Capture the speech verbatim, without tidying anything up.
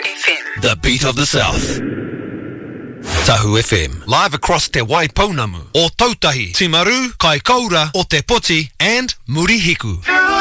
F M. The beat of the South. Tahu F M, live across Te Waipounamu, o Tautahi, Timaru, Kaikoura, o Te Poti, and Murihiku.